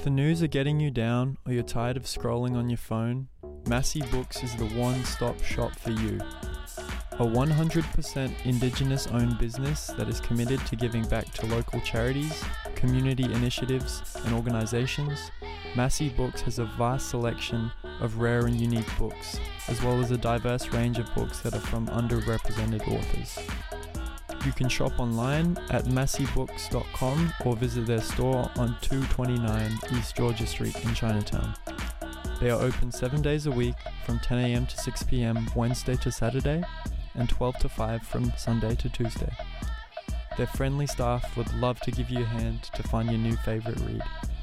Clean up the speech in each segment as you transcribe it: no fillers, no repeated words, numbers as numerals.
If the news are getting you down or you're tired of scrolling on your phone, Massey Books is the one-stop shop for you. A 100% Indigenous-owned business that is committed to giving back to local charities, community initiatives, and organizations, Massey Books has a vast selection of rare and unique books, as well as a diverse range of books that are from underrepresented authors. You can shop online at masseybooks.com or visit their store on 229 East Georgia Street in Chinatown. They are open 7 days a week from 10 a.m. to 6 p.m. Wednesday to Saturday and 12 to 5 from Sunday to Tuesday. Their friendly staff would love to give you a hand to find your new favorite read.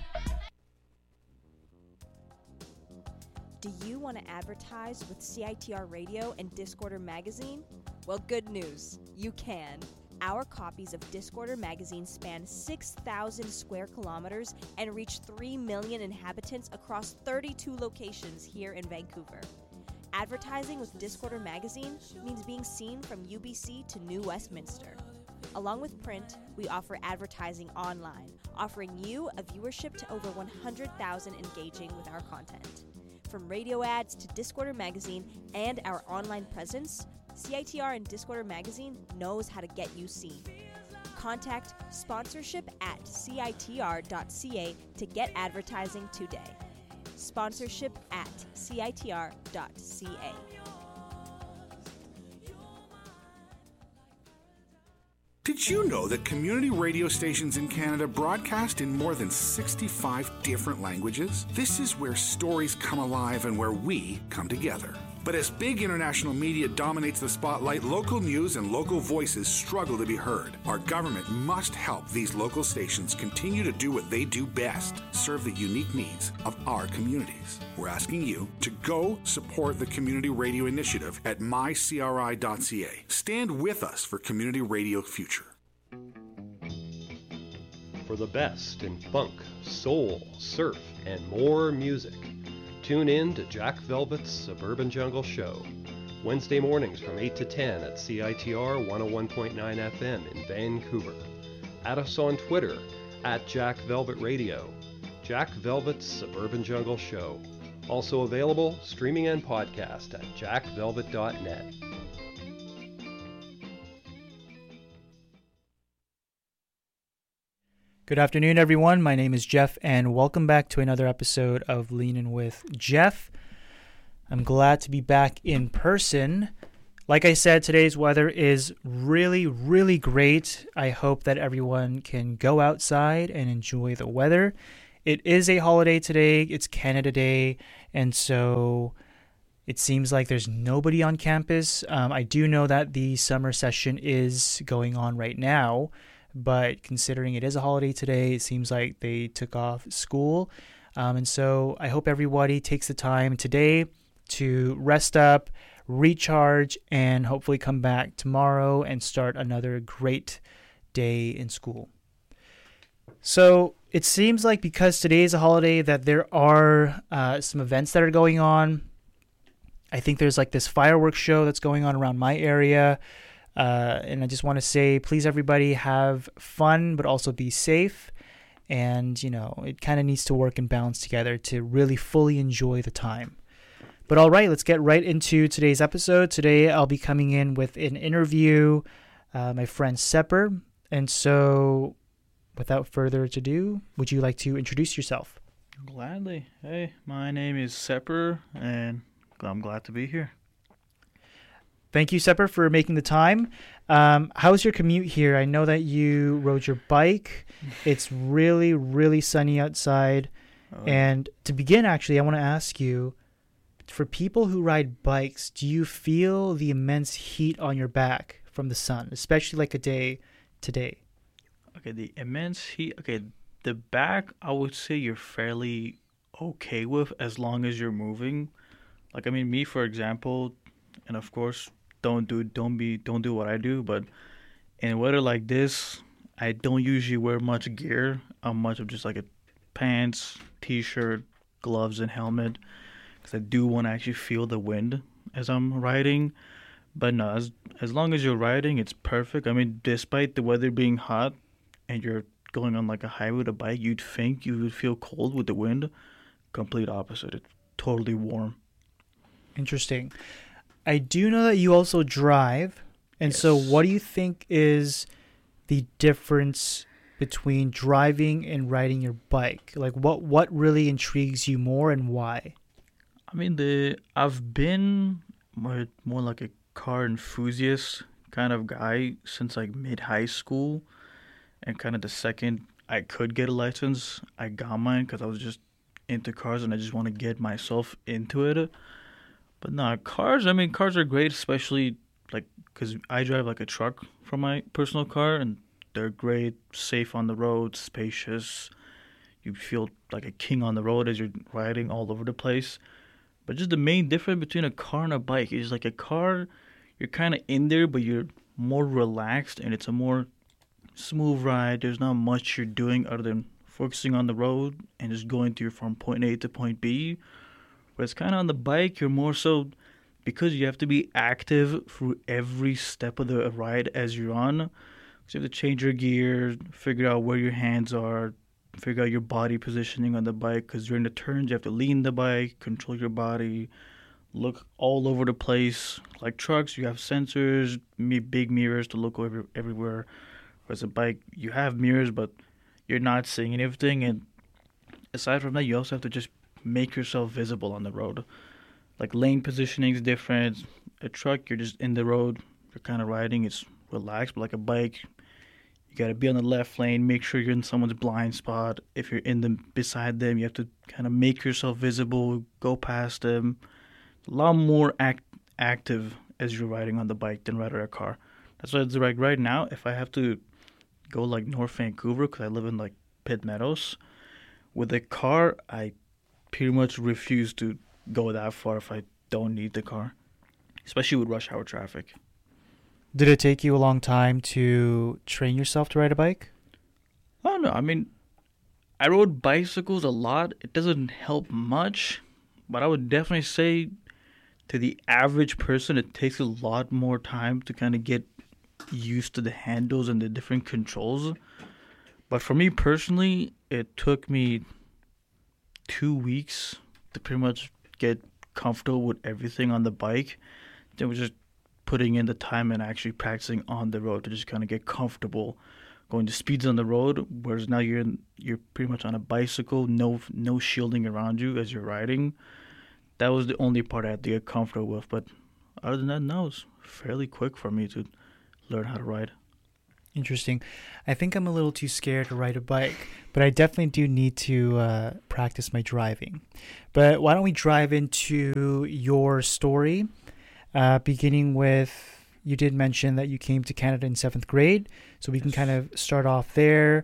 Do you want to advertise with CITR Radio and Discorder Magazine? Well, good news. You can. Our copies of Discorder Magazine span 6,000 square kilometers and reach 3 million inhabitants across 32 locations here in Vancouver. Advertising with Discorder Magazine means being seen from UBC to New Westminster. Along with print, we offer advertising online, offering you a viewership to over 100,000 engaging with our content. From radio ads to Discorder Magazine and our online presence, CITR and Discorder Magazine knows how to get you seen. Contact sponsorship at citr.ca to get advertising today. Sponsorship at citr.ca. Did you know that community radio stations in Canada broadcast in more than 65 different languages? This is where stories come alive and where we come together. But as big international media dominates the spotlight, local news and local voices struggle to be heard. Our government must help these local stations continue to do what they do best, serve the unique needs of our communities. We're asking you to go support the Community Radio Initiative at mycri.ca. Stand with us for Community Radio Future. For the best in funk, soul, surf, and more music, tune in to Jack Velvet's Suburban Jungle Show, Wednesday mornings from 8 to 10 at CITR 101.9 FM in Vancouver. Add us on Twitter at Jack Velvet Radio. Jack Velvet's Suburban Jungle Show. Also available streaming and podcast at jackvelvet.net. Good afternoon, everyone. My name is Jeff, and welcome back to another episode of Leanin' with Jeff. I'm glad to be back in person. Like I said, today's weather is really, really great. I hope that everyone can go outside and enjoy the weather. It is a holiday today. It's Canada Day, and so it seems like there's nobody on campus. I do know that the summer session is going on right now, but considering it is a holiday today, it seems like they took off school. And so I hope everybody takes the time today to rest up, recharge, and hopefully come back tomorrow and start another great day in school. So it seems like because today is a holiday that there are some events that are going on. I think there's like this fireworks show that's going on around my area. And I just want to say, please, everybody, have fun, but also be safe. And, you know, it kind of needs to work and balance together to really fully enjoy the time. But all right, let's get right into today's episode. Today, I'll be coming in with an interview, my friend Sepper. And so, without further ado, would you like to introduce yourself? Gladly. Hey, my name is Sepper, and I'm glad to be here. Thank you, Sepper, for making the time. How's your commute here? I know that you rode your bike. It's really, really sunny outside. And to begin, actually, I want to ask you, for people who ride bikes, do you feel the immense heat on your back from the sun, especially like a day today? Okay, the immense heat. Okay, the back, I would say you're fairly okay with as long as you're moving. Like, I mean, me, for example, and of course, don't do what I do, but in weather like this, I don't usually wear much gear. I'm much of just like a pants, t-shirt, gloves, and helmet, because I do want to actually feel the wind as I'm riding. But no, as long as you're riding, it's perfect. I mean, despite the weather being hot and you're going on like a highway with a bike, you'd think you would feel cold with the wind. Complete opposite. It's totally warm. Interesting. I do know that you also drive. And so Yes. what do you think is the difference between driving and riding your bike? Like what really intrigues you more and why? I mean, I've been more like a car enthusiast kind of guy since like mid high school, and kind of the second I could get a license, I got mine because I was just into cars and I just want to get myself into it. But no, cars. I mean, cars are great, especially like because I drive like a truck for my personal car, and they're great, safe on the road, spacious. You feel like a king on the road as you're riding all over the place. But just the main difference between a car and a bike is like a car, you're kind of in there, but you're more relaxed and it's a more smooth ride. There's not much you're doing other than focusing on the road and just going to from point A to point B. Whereas kind of on the bike, you're more so because you have to be active through every step of the ride as you're on. So you have to change your gear, figure out where your hands are, figure out your body positioning on the bike. Because during the turns, you have to lean the bike, control your body, look all over the place. Like trucks, you have sensors, big mirrors to look everywhere. Whereas a bike, you have mirrors, but you're not seeing anything. And aside from that, you also have to just make yourself visible on the road. Like lane positioning is different. A truck, you're just in the road, you're kind of riding, it's relaxed. But like a bike, you got to be on the left lane, make sure you're in someone's blind spot. If you're in them beside them, you have to kind of make yourself visible, go past them. A lot more active as you're riding on the bike than riding a car. That's why it's like right now, if I have to go like North Vancouver, because I live in like Pitt Meadows, with a car, I pretty much refuse to go that far if I don't need the car, especially with rush hour traffic. Did it take you a long time to train yourself to ride a bike? Oh no, I mean, I rode bicycles a lot. It doesn't help much, but I would definitely say to the average person, it takes a lot more time to kind of get used to the handles and the different controls. But for me personally, it took me 2 weeks to pretty much get comfortable with everything on the bike. Then we're just putting in the time and actually practicing on the road to just kind of get comfortable going to speeds on the road. Whereas now you're pretty much on a bicycle, no shielding around you as you're riding. That was the only part I had to get comfortable with. But other than that, no, it's fairly quick for me to learn how to ride. Interesting. I think I'm a little too scared to ride a bike, but I definitely do need to practice my driving. But why don't we drive into your story, beginning with, you did mention that you came to Canada in 7th grade, so we can kind of start off there.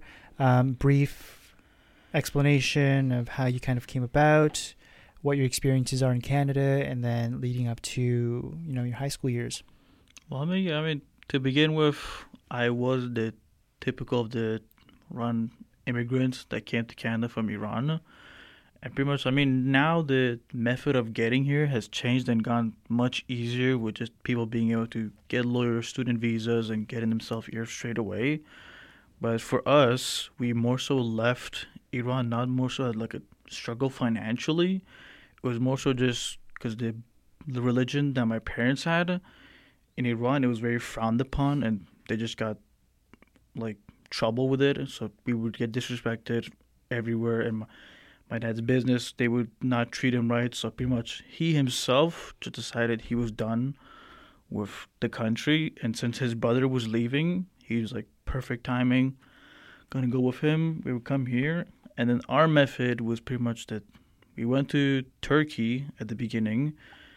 Brief explanation of how you kind of came about, what your experiences are in Canada, and then leading up to, your high school years. Well, I mean, to begin with, I was the typical of the Iran immigrants that came to Canada from Iran. And pretty much, now the method of getting here has changed and gone much easier with just people being able to get lawyer student visas and getting themselves here straight away. But for us, we more so left Iran, not more so as like a struggle financially. It was more so just because the religion that my parents had in Iran, it was very frowned upon, and they just got like trouble with it. So we would get disrespected everywhere, and my dad's business, they would not treat him right. So pretty much he himself just decided he was done with the country. And since his brother was leaving, he was like, perfect timing, gonna go with him. We would come here. And then our method was pretty much that we went to Turkey at the beginning,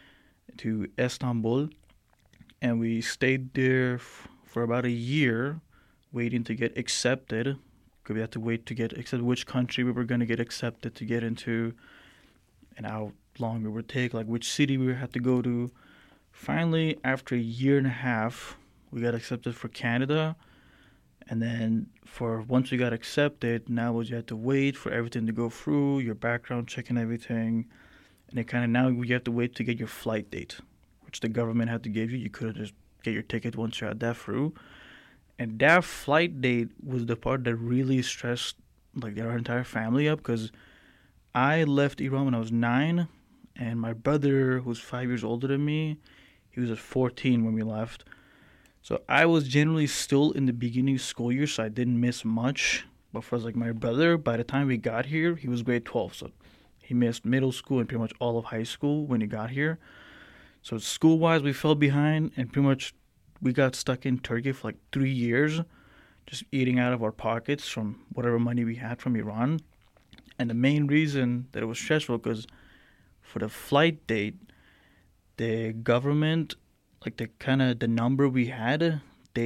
to Istanbul, and we stayed there for about a year waiting to get accepted. Because we had to wait to get accepted, which country we were going to get accepted to get into, and how long it would take, like which city we had to go to. Finally, after a year and a half, we got accepted for Canada. And then once we got accepted, now you had to wait for everything to go through, your background check and everything. And it kind of now you have to wait to get your flight date, which the government had to give you. You couldn't just get your ticket once you had that through. And that flight date was the part that really stressed like our entire family up, because I left Iran when I was 9, and my brother, who's 5 years older than me, he was at 14 when we left. So I was generally still in the beginning school year, so I didn't miss much. But for like my brother, by the time we got here, he was grade 12, so he missed middle school and pretty much all of high school when he got here. So school-wise, we fell behind, and pretty much we got stuck in Turkey for like 3 years, just eating out of our pockets from whatever money we had from Iran. And the main reason that it was stressful, because for the flight date, the government, like the number we had,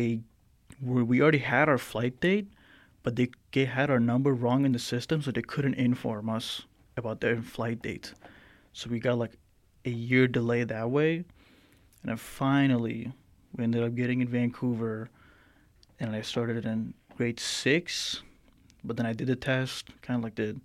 we already had our flight date, but they had our number wrong in the system, so they couldn't inform us about their flight date. So we got like a year delay that way. And then finally, we ended up getting in Vancouver, and I started in grade 6. But then I did the test, kind of like the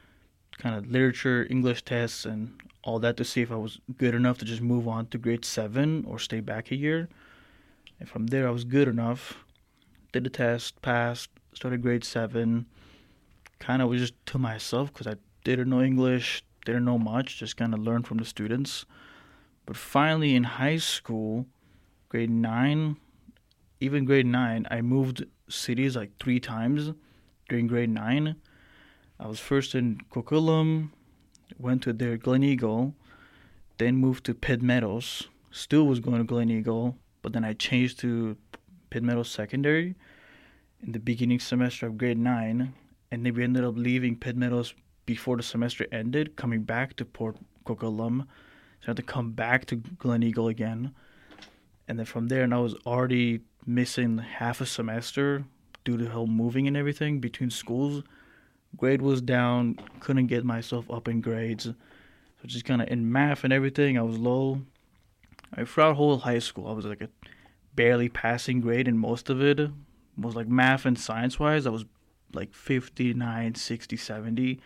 kind of literature, English tests, and all that to see if I was good enough to just move on to grade 7 or stay back a year. And from there, I was good enough. Did the test, passed, started grade 7. Kind of was just to myself because I didn't know English, didn't know much, just kind of learned from the students. But finally in high school, grade 9, even grade 9, I moved cities like 3 times during grade 9. I was first in Coquitlam, went to their Glen Eagle, then moved to Pitt Meadows, still was going to Glen Eagle, but then I changed to Pitt Meadows Secondary in the beginning semester of grade 9, and then we ended up leaving Pitt Meadows before the semester ended, coming back to Port Coquitlam, so I had to come back to Glen Eagle again. And then from there, and I was already missing half a semester due to the whole moving and everything between schools. Grade was down, couldn't get myself up in grades. So just kind of in math and everything, I was low. Throughout whole high school, I was like a barely passing grade, and most of it was like math and science-wise. I was like 59, 60, 70.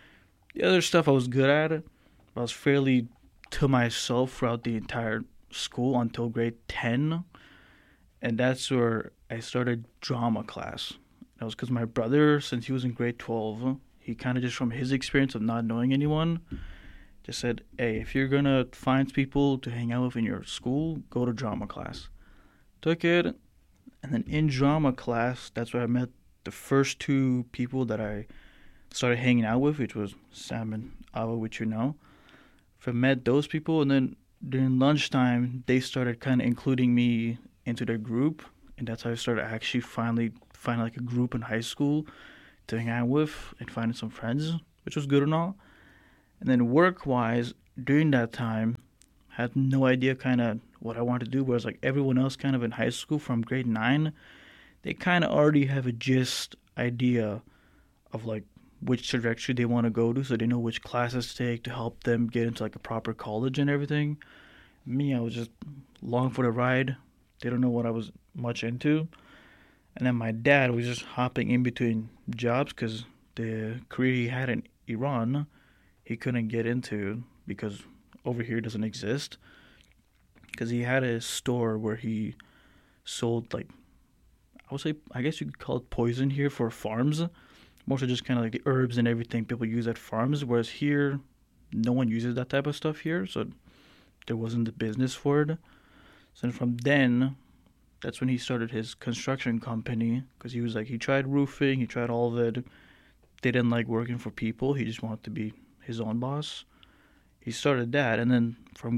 The other stuff I was good at. I was fairly to myself throughout the entire school until grade 10. And that's where I started drama class. That was because my brother, since he was in grade 12, he kind of just from his experience of not knowing anyone, just said, hey, if you're going to find people to hang out with in your school, go to drama class. Took it, and then in drama class, that's where I met the first 2 people that I started hanging out with, which was Sam and Ava, which you know. I met those people, and then during lunchtime, they started kind of including me into their group, and that's how I started actually finally finding like a group in high school to hang out with and finding some friends, which was good and all. And then work-wise, during that time, I had no idea kind of what I wanted to do, whereas like everyone else kind of in high school from grade 9, they kind of already have a gist idea of like which trajectory they want to go to, so they know which classes to take to help them get into like a proper college and everything. Me, I was just along for the ride. They don't know what I was much into. And then my dad was just hopping in between jobs because the career he had in Iran, he couldn't get into because over here it doesn't exist. Because he had a store where he sold like, I guess you could call it poison here for farms. Mostly just kind of like the herbs and everything people use at farms. Whereas here, no one uses that type of stuff here. So there wasn't the business for it. So from then, that's when he started his construction company. Because he tried roofing, he tried all of it. Didn't like working for people. He just wanted to be his own boss. He started that. And then from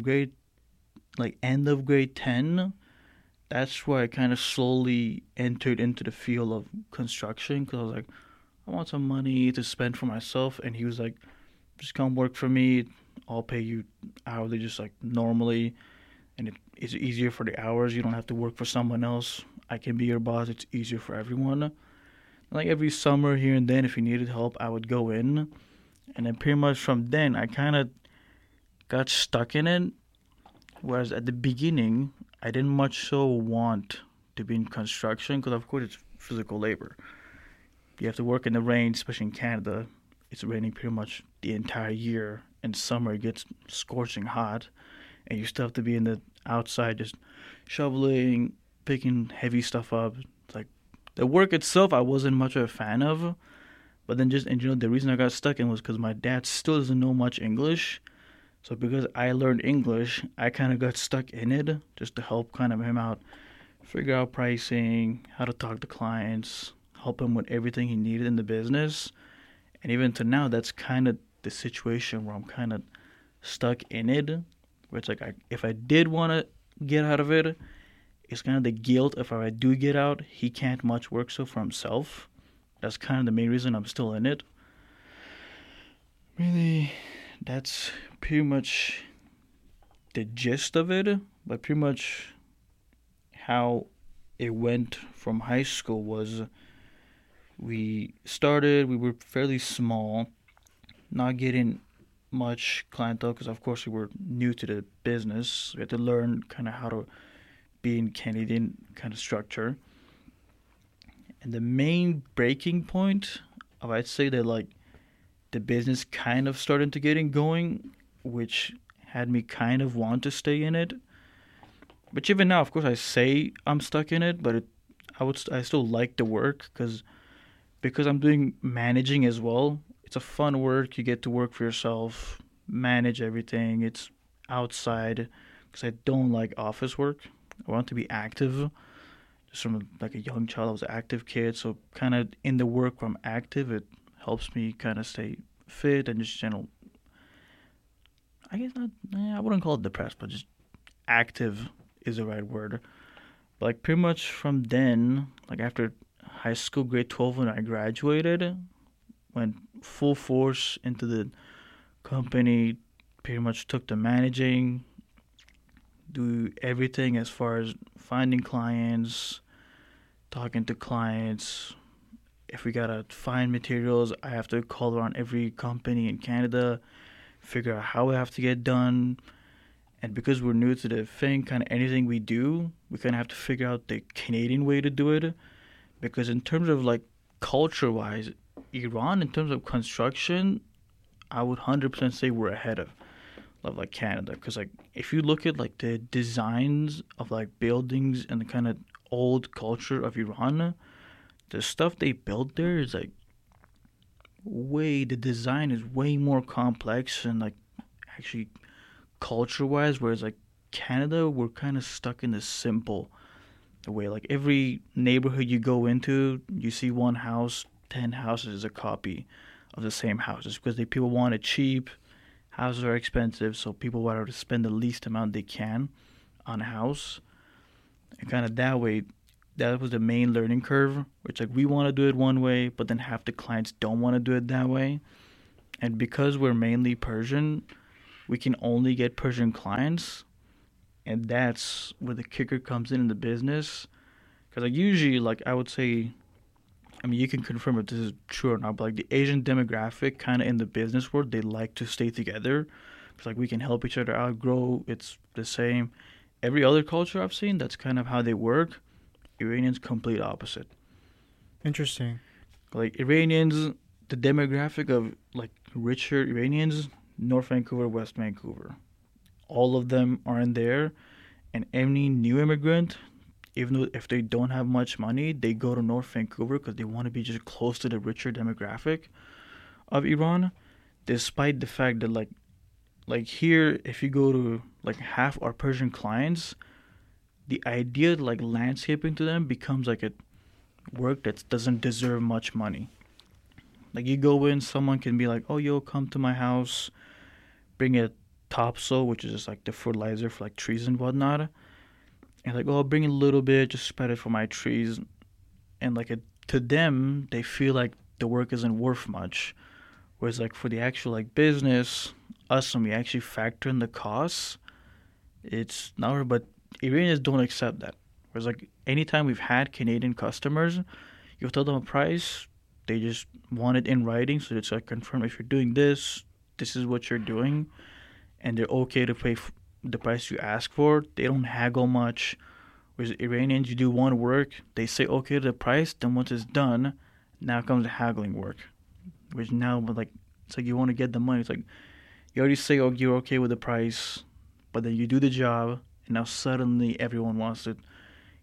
end of grade 10, that's where I kind of slowly entered into the field of construction. Because I was like, I want some money to spend for myself. And he was like, just come work for me. I'll pay you hourly just like normally. And it's easier for the hours. You don't have to work for someone else. I can be your boss. It's easier for everyone. Like every summer here and then, if he needed help, I would go in. And then pretty much from then, I kind of got stuck in it. Whereas at the beginning, I didn't much so want to be in construction because, of course, it's physical labor. You have to work in the rain, especially in Canada. It's raining pretty much the entire year. In summer, it gets scorching hot. And you still have to be in the outside just shoveling, picking heavy stuff up. It's like The work itself, I wasn't much of a fan of. But then just in general, the reason I got stuck in was because my dad still doesn't know much English. So because I learned English, I kind of got stuck in it just to help kind of him out, figure out pricing, how to talk to clients, help him with everything he needed in the business. And even to now, that's kind of the situation where I'm kind of stuck in it, where it's like if I did want to get out of it, it's kind of the guilt. If I do get out, he can't much work so for himself. That's kind of the main reason I'm still in it. Really, that's pretty much the gist of it. But pretty much how it went from high school was we were fairly small, not getting much clientele because, of course, we were new to the business. We had to learn kind of how to be in Canadian kind of structure. And the main breaking point of, I'd say that like the business kind of started to getting going, which had me kind of want to stay in it. But even now, of course, I say I'm stuck in it, but I still like the work because I'm doing managing as well. It's a fun work. You get to work for yourself, manage everything. It's outside because I don't like office work. I want to be active. Just from like a young child, I was an active kid. So kind of in the work where I'm active, it helps me kind of stay fit and just general. I guess not. I wouldn't call it depressed, but just active is the right word. But like pretty much from then, like after high school, grade 12, when I graduated, went full force into the company. Pretty much took to managing, do everything as far as finding clients, talking to clients. If we gotta find materials, I have to call around every company in Canada, figure out how we have to get done. And because we're new to the thing, kind of anything we do, we kind of have to figure out the Canadian way to do it. Because in terms of like culture-wise, Iran, in terms of construction, I would 100% say we're ahead of like Canada. Because like if you look at like the designs of like buildings and the kind of old culture of Iran, the stuff they built there is like the design is way more complex and like actually culture-wise, whereas like Canada, we're kind of stuck in this simple way. Like every neighborhood you go into, you see one house, 10 houses is a copy of the same houses because people want it cheap. Houses are expensive, so people want to spend the least amount they can on a house. And kind of that way, that was the main learning curve, which like we want to do it one way, but then half the clients don't want to do it that way. And because we're mainly Persian, we can only get Persian clients, and that's where the kicker comes in the business. Because like usually, like I would say, I mean, you can confirm if this is true or not, but like the Asian demographic kind of in the business world, they like to stay together. It's like we can help each other out, grow. It's the same. Every other culture I've seen, that's kind of how they work. Iranians, complete opposite. Interesting. Like Iranians, the demographic of like richer Iranians, North Vancouver, West Vancouver. All of them are in there. And any new immigrant, even though if they don't have much money, they go to North Vancouver because they want to be just close to the richer demographic of Iran. Despite the fact that like here, if you go to like half our Persian clients, the idea of like landscaping to them becomes like a work that doesn't deserve much money. Like you go in, someone can be like, oh, yo, come to my house, bring a topsoil, which is just like the fertilizer for like trees and whatnot. And like, oh, I'll bring a little bit, just spread it for my trees. And like to them, they feel like the work isn't worth much. Whereas like for the actual like business, us, when we actually factor in the costs, it's not, but Iranians don't accept that. Whereas like anytime we've had Canadian customers, you tell them a price, they just want it in writing, so it's like confirm if you're doing this, this is what you're doing, and they're okay to pay the price you ask for. They don't haggle much. Whereas Iranians, you do one work, they say okay to the price, then once it's done, now comes the haggling work. Which now, but like, it's like you want to get the money. It's like you already say, oh, you're okay with the price, but then you do the job, and now suddenly everyone wants to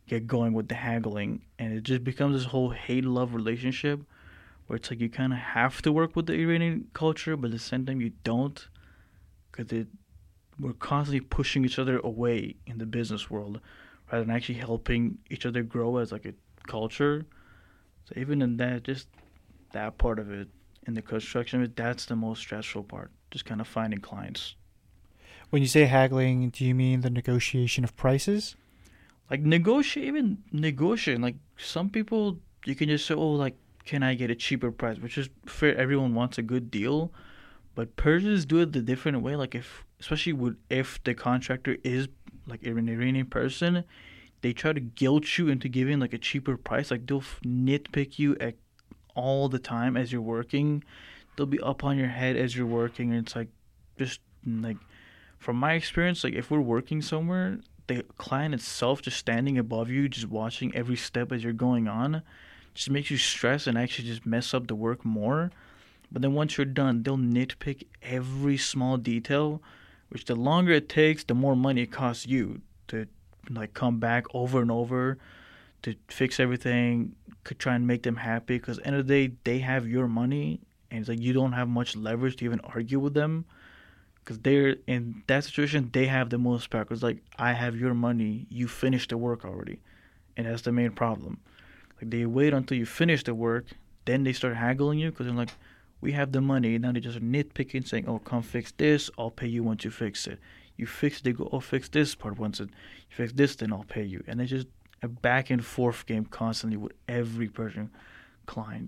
get going with the haggling, and it just becomes this whole hate-love relationship where it's like you kind of have to work with the Iranian culture, but at the same time you don't, because we're constantly pushing each other away in the business world rather than actually helping each other grow as like a culture. So even in that, just that part of it, in the construction, that's the most stressful part, just kind of finding clients. When you say haggling, do you mean the negotiation of prices? Like negotiating. Like some people, you can just say, oh, like, can I get a cheaper price? Which is fair. Everyone wants a good deal. But Persians do it the different way. Like if the contractor is like an Iranian person, they try to guilt you into giving like a cheaper price. Like they'll nitpick you all the time as you're working. They'll be up on your head as you're working, and it's like just like from my experience, like if we're working somewhere, the client itself just standing above you, just watching every step as you're going on, just makes you stress and actually just mess up the work more. But then once you're done, they'll nitpick every small detail, which the longer it takes, the more money it costs you to like come back over and over to fix everything, could try and make them happy. Because at the end of the day, they have your money, and it's like you don't have much leverage to even argue with them. Because they're in that situation, they have the most power. Because like, I have your money, you finished the work already, and that's the main problem. Like they wait until you finish the work, then they start haggling you because they're like, we have the money. Now they just nitpicking, saying, oh, come fix this. I'll pay you once you fix it. You fix it, they go, oh, fix this part once you fix this, then I'll pay you. And it's just a back and forth game constantly with every person client.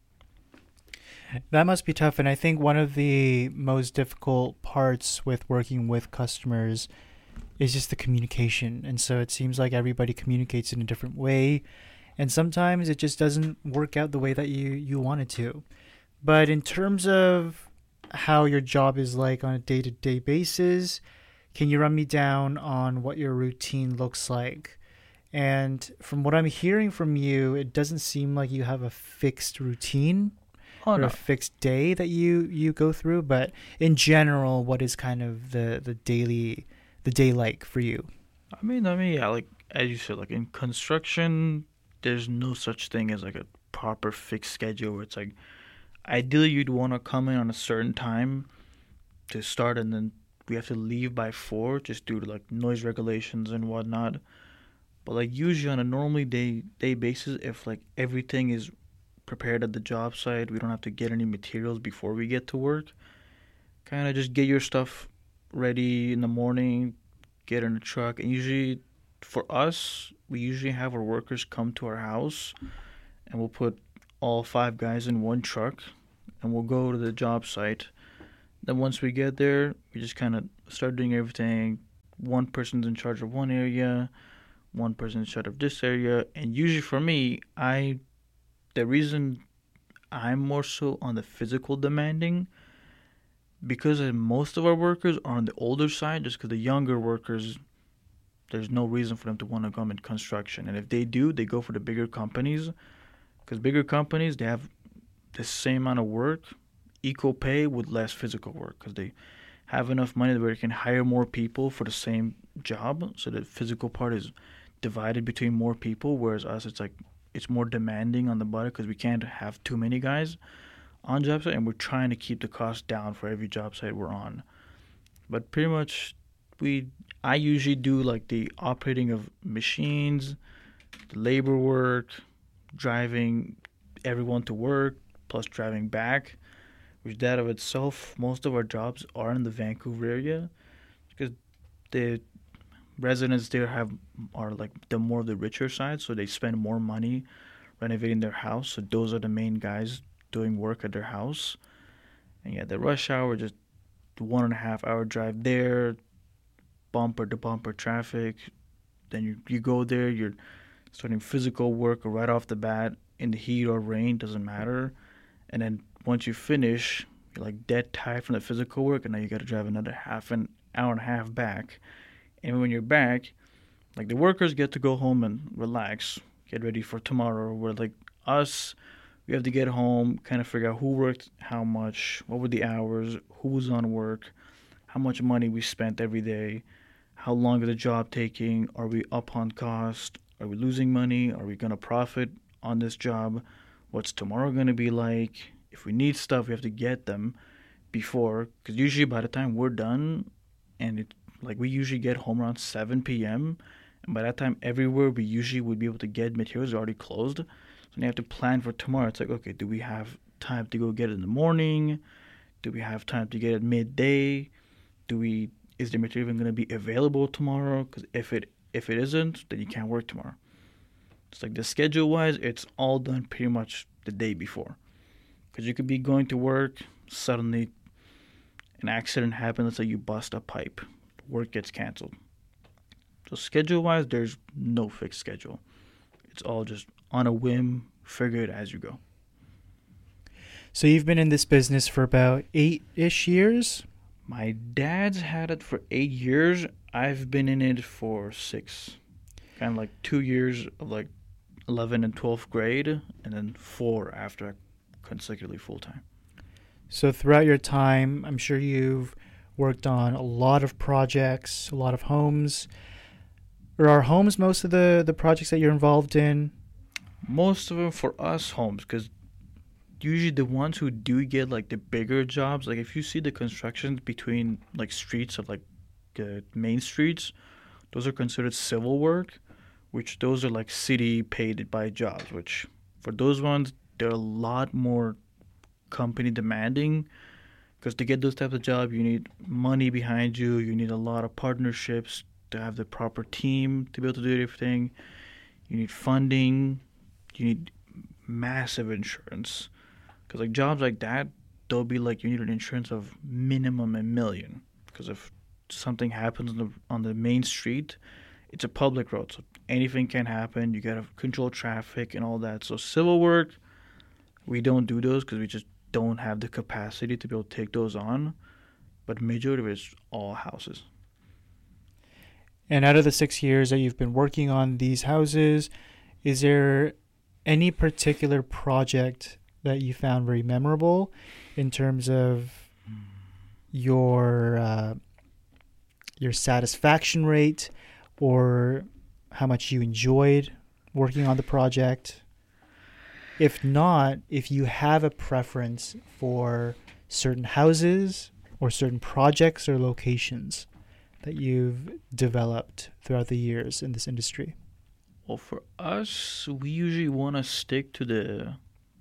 That must be tough. And I think one of the most difficult parts with working with customers is just the communication. And so it seems like everybody communicates in a different way. And sometimes it just doesn't work out the way that you want it to. But in terms of how your job is like on a day-to-day basis, can you run me down on what your routine looks like? And from what I'm hearing from you, it doesn't seem like you have a fixed routine or a fixed day that you go through. But in general, what is kind of the day like for you? I mean, yeah, like as you said, like in construction, there's no such thing as like a proper fixed schedule where it's like, ideally, you'd want to come in on a certain time to start, and then we have to leave by 4 just due to like noise regulations and whatnot. But like usually on a normally day basis, if like everything is prepared at the job site, we don't have to get any materials before we get to work. Kind of just get your stuff ready in the morning, get in the truck, and usually for us, we usually have our workers come to our house, and we'll put all 5 guys in one truck, and we'll go to the job site. Then once we get there, we just kind of start doing everything. One person's in charge of one area, one person's in charge of this area, and usually for me, the reason I'm more so on the physical demanding, because most of our workers are on the older side, just because the younger workers, there's no reason for them to want to come in construction. And if they do, they go for the bigger companies. Because bigger companies, they have the same amount of work, equal pay with less physical work. Because they have enough money where they can hire more people for the same job. So the physical part is divided between more people. Whereas us, it's like, it's more demanding on the body because we can't have too many guys on job site. And we're trying to keep the cost down for every job site we're on. But pretty much, I usually do like the operating of machines, the labor work, driving everyone to work, plus driving back, which that of itself, most of our jobs are in the Vancouver area because the residents there are like the more of the richer side, so they spend more money renovating their house. So those are the main guys doing work at their house. And yeah, the rush hour, just 1.5 hour drive there, bumper to bumper traffic. Then you go there, you're starting physical work right off the bat in the heat or rain, doesn't matter. And then once you finish, you're like dead tired from the physical work, and now you got to drive another half an hour and a half back. And when you're back, like the workers get to go home and relax, get ready for tomorrow. Where like us, we have to get home, kind of figure out who worked how much, what were the hours, who was on work, how much money we spent every day, how long is the job taking, are we up on cost, Are we losing money? Are we going to profit on this job? What's tomorrow going to be like? If we need stuff, we have to get them before, because usually by the time we're done, and we usually get home around 7 p.m., and by that time everywhere we usually would be able to get materials already closed. So you have to plan for tomorrow. It's like, okay, do we have time to go get it in the morning? Do we have time to get it midday? Is the material even going to be available tomorrow? Because if it isn't, then you can't work tomorrow. It's like the schedule wise, it's all done pretty much the day before. Because you could be going to work, suddenly an accident happens, let's say you bust a pipe, work gets canceled. So schedule wise, there's no fixed schedule. It's all just on a whim, figure it as you go. So you've been in this business for about 8-ish years? My dad's had it for 8 years. I've been in it for 6. Kind of like 2 years of like 11 and 12th grade, and then 4 after consecutively full time. So throughout your time, I'm sure you've worked on a lot of projects, a lot of homes. Or are homes most of the projects that you're involved in? Most of them for us homes, because usually the ones who do get like the bigger jobs, like if you see the constructions between like streets of like main streets, those are considered civil work, which those are like city paid by jobs, which for those ones, they're a lot more company demanding, because to get those types of jobs, you need money behind you, you need a lot of partnerships to have the proper team to be able to do everything, you need funding, you need massive insurance. Because like jobs like that, they'll be like you need an insurance of minimum $1 million. Because if something happens on the main street, it's a public road, so anything can happen. You gotta control traffic and all that. So civil work, we don't do those because we just don't have the capacity to be able to take those on. But majority of it is all houses. And out of the 6 years that you've been working on these houses, is there any particular project that you found very memorable in terms of your satisfaction rate, or how much you enjoyed working on the project? If not, if you have a preference for certain houses or certain projects or locations that you've developed throughout the years in this industry. Well, for us, we usually want to stick to the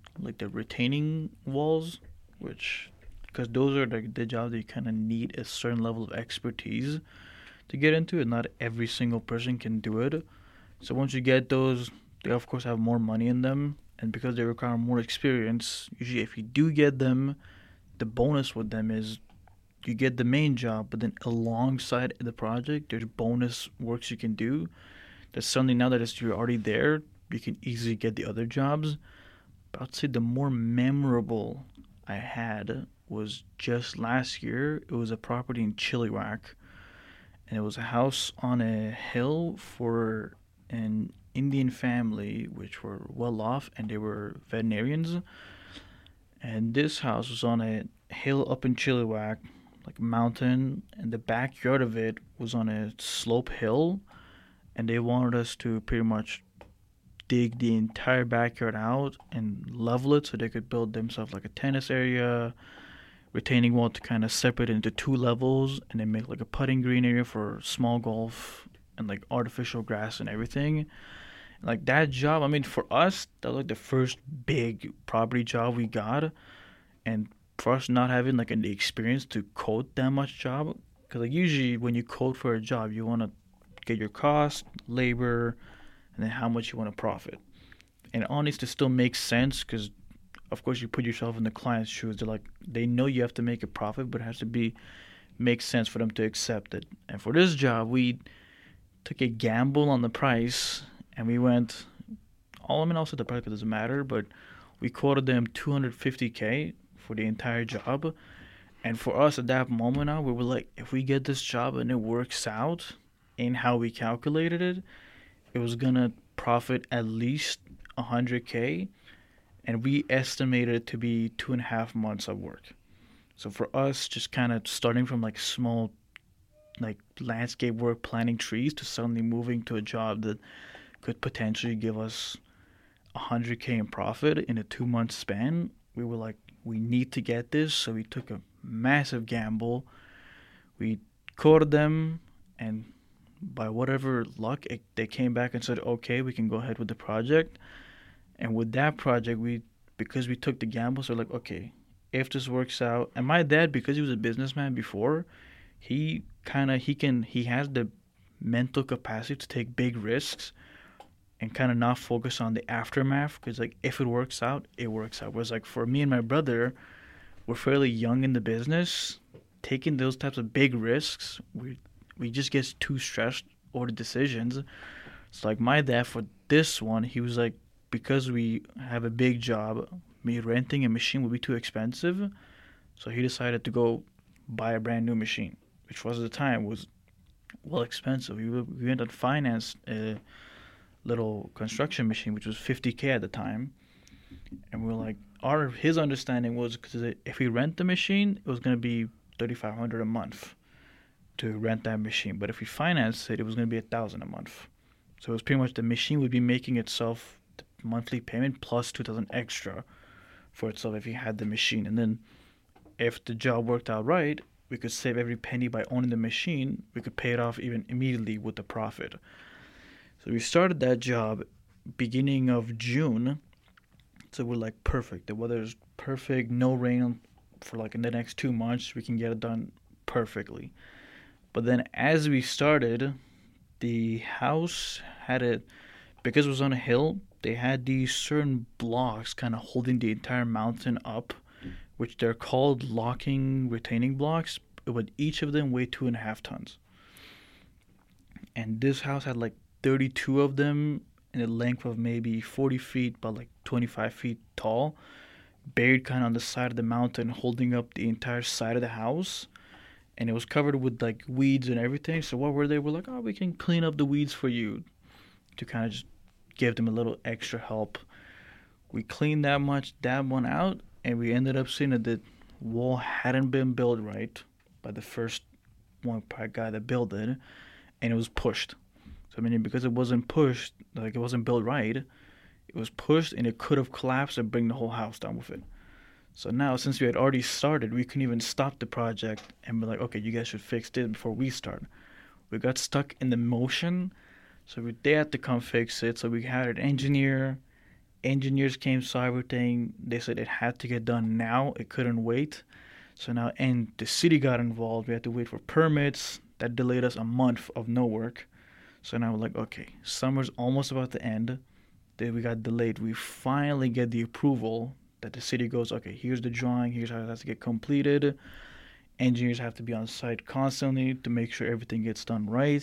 retaining walls, because those are the jobs that you kind of need a certain level of expertise to get into, and not every single person can do it. So once you get those, they of course have more money in them, and because they require more experience, usually if you do get them, the bonus with them is you get the main job, but then alongside the project, there's bonus works you can do. That suddenly, now that you're already there, you can easily get the other jobs. But I'd say the more memorable I had was just last year. It was a property in Chilliwack, and it was a house on a hill for an Indian family which were well off, and they were veterinarians. And this house was on a hill up in Chilliwack, like a mountain, and the backyard of it was on a slope hill, and they wanted us to pretty much dig the entire backyard out and level it so they could build themselves like a tennis area, retaining wall to kind of separate it into 2 levels, and then make like a putting green area for small golf and like artificial grass and everything. Like that job, I mean, for us, that was like the first big property job we got, and for us not having like the experience to quote that much job, because like usually when you quote for a job, you want to get your cost, labor, and then how much you want to profit. And it all needs to still make sense, because of course you put yourself in the client's shoes. They know you have to make a profit, but it has to make sense for them to accept it. And for this job, we took a gamble on the price, and we went also the price doesn't matter, but we quoted them $250K for the entire job. And for us at that moment now, we were like, if we get this job and it works out in how we calculated it, it was gonna profit at least $100K, and we estimated it to be 2.5 months of work. So for us, just kind of starting from like small like landscape work, planting trees, to suddenly moving to a job that could potentially give us 100K in profit in a 2-month span. We were like, we need to get this. So we took a massive gamble. We quoted them, and by whatever luck, they came back and said, okay, we can go ahead with the project. And with that project, because we took the gamble, so like, okay, if this works out, and my dad, because he was a businessman before, he has the mental capacity to take big risks and kind of not focus on the aftermath, because like if it works out, it works out. Whereas like for me and my brother, we're fairly young in the business. Taking those types of big risks, we just get too stressed over the decisions. It's like my dad, for this one, he was like, because we have a big job, me renting a machine would be too expensive. So he decided to go buy a brand new machine, which was at the time was well expensive. We went and financed a little construction machine, which was $50K at the time. And we were like, his understanding was, because if we rent the machine, it was going to be $3,500 a month to rent that machine. But if we financed it, it was going to be $1,000 a month. So it was pretty much the machine would be making itself the monthly payment plus $2,000 extra for itself if you had the machine. And then if the job worked out right, we could save every penny by owning the machine. We could pay it off even immediately with the profit. So we started that job beginning of June. So we're like, perfect. The weather's perfect. No rain for like in the next 2 months. We can get it done perfectly. But then as we started, the house because it was on a hill, they had these certain blocks kind of holding the entire mountain up, which they're called locking retaining blocks, but each of them weigh 2.5 tons. And this house had like 32 of them in a length of maybe 40 feet, but like 25 feet tall, buried kind of on the side of the mountain, holding up the entire side of the house. And it was covered with like weeds and everything. So what were they? We're like, oh, we can clean up the weeds for you, to kind of just give them a little extra help. We cleaned that one out, and we ended up seeing that the wall hadn't been built right by the first one guy that built it, and it was pushed. So meaning because it wasn't pushed, like it wasn't built right, it was pushed and it could have collapsed and bring the whole house down with it. So now, since we had already started, we couldn't even stop the project and be like, okay, you guys should fix this before we start. We got stuck in the motion, so they had to come fix it. So we had an engineer. Engineers came, saw everything. They said it had to get done now. It couldn't wait. So now, and the city got involved. We had to wait for permits. That delayed us a month of no work. So now we're like, okay, summer's almost about to end. Then we got delayed. We finally get the approval that the city goes, okay, here's the drawing, here's how it has to get completed. Engineers have to be on site constantly to make sure everything gets done right.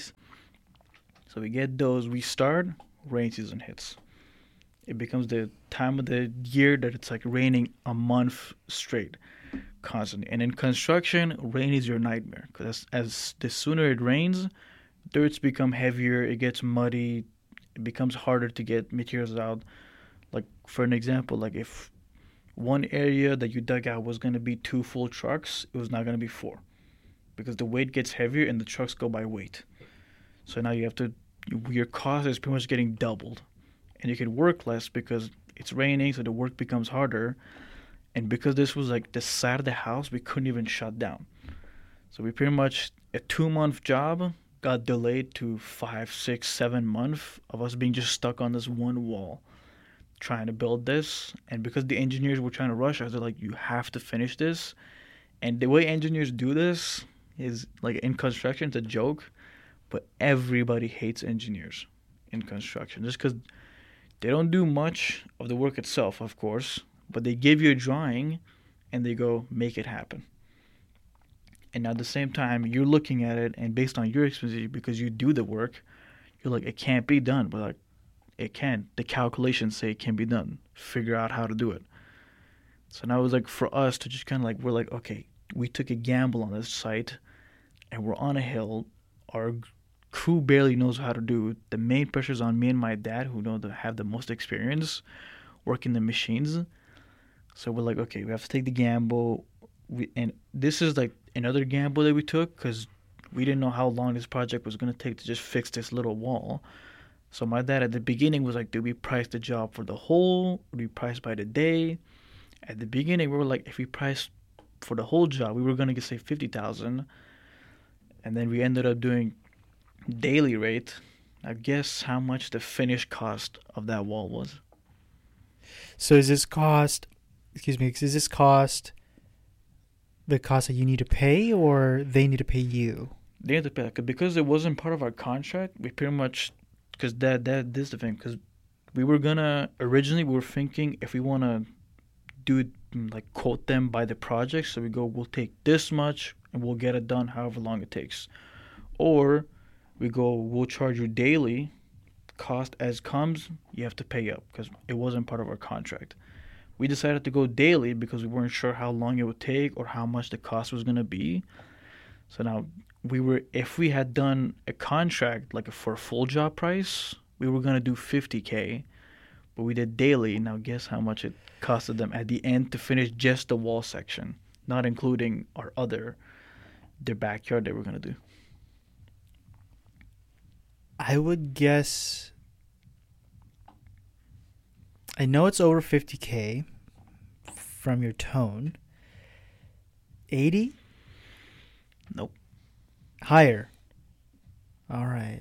So we get those, we start, rain season hits. It becomes the time of the year that it's like raining a month straight, constantly. And in construction, rain is your nightmare, because as the sooner it rains, dirts become heavier, it gets muddy, it becomes harder to get materials out. Like, for an example, like if one area that you dug out was going to be 2 full trucks, it was not going to be 4, because the weight gets heavier and the trucks go by weight. So now your cost is pretty much getting doubled, and you can work less because it's raining, so the work becomes harder. And because this was like the side of the house, we couldn't even shut down. So we pretty much, a 2-month job got delayed to 5, 6, 7 months of us being just stuck on this one wall trying to build this. And because the engineers were trying to rush us, they're like, you have to finish this. And the way engineers do this is, like, in construction, it's a joke, but everybody hates engineers in construction just because they don't do much of the work itself, of course, but they give you a drawing and they go, make it happen. And at the same time, you're looking at it, and based on your experience, because you do the work, you're like, it can't be done. But like, it can. The calculations say it can be done. Figure out how to do it. So now it was like for us to just kind of like, we're like, okay, we took a gamble on this site, and we're on a hill. Our crew barely knows how to do it. The main pressure is on me and my dad, who have the most experience working the machines. So we're like, okay, we have to take the gamble. And this is like another gamble that we took, because we didn't know how long this project was going to take to just fix this little wall. So my dad at the beginning was like, do we price the job for the whole? Or do we price by the day? At the beginning, we were like, if we price for the whole job, we were going to get, say, 50,000. And then we ended up doing daily rate. Now guess how much the finished cost of that wall was. So is this cost the cost that you need to pay, or they need to pay you? They had to pay that because it wasn't part of our contract. We pretty much, because that is the thing. Because we were originally we were thinking if we want to do it, like quote them by the project. So we'll take this much and we'll get it done however long it takes. Or we'll charge you daily, cost as comes, you have to pay up because it wasn't part of our contract. We decided to go daily because we weren't sure how long it would take or how much the cost was going to be. So now if we had done a contract like for a full job price, we were going to do $50K, but we did daily. Now guess how much it costed them at the end to finish just the wall section, not including their backyard they were going to do. I would guess, I know it's over 50K from your tone. 80? Nope. Higher. All right.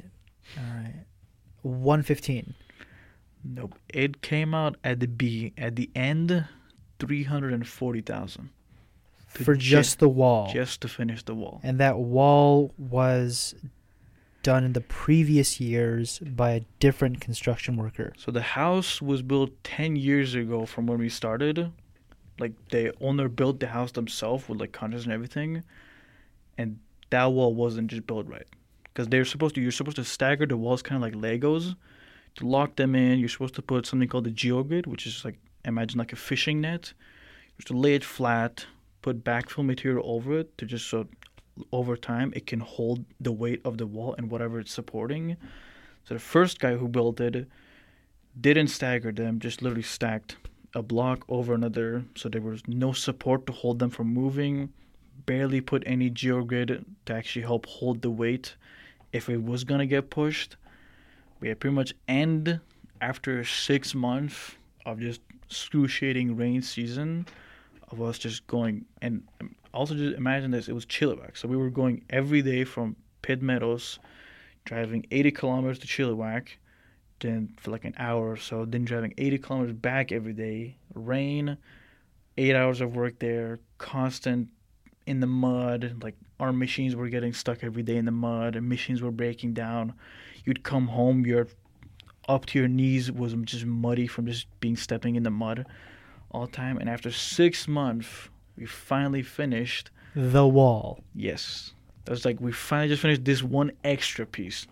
115. Nope. It came out at the end, 340,000 for just the wall. Just to finish the wall. And that wall was done in the previous years by a different construction worker. So the house was built 10 years ago from when we started. Like the owner built the house themselves with like contractors and everything. And that wall wasn't just built right. Because you're supposed to stagger the walls kind of like Legos to lock them in. You're supposed to put something called the GeoGrid, which is like, imagine like a fishing net. You're supposed to lay it flat, put backfill material over it to just so over time it can hold the weight of the wall and whatever it's supporting. So the first guy who built it didn't stagger them, just literally stacked a block over another, so there was no support to hold them from moving, barely put any GeoGrid to actually help hold the weight if it was going to get pushed. We had pretty much end after 6 months of just excruciating rain season of us just going. And also just imagine this, it was Chilliwack. So we were going every day from Pitt Meadows, driving 80 kilometers to Chilliwack, then for like an hour or so, then driving 80 kilometers back every day, rain, 8 hours of work there, constant in the mud. Like our machines were getting stuck every day in the mud, and machines were breaking down. You'd come home, you're up to your knees was just muddy from just stepping in the mud all the time. And after 6 months, we finally finished the wall. Yes. That was like, we finally just finished this one extra piece.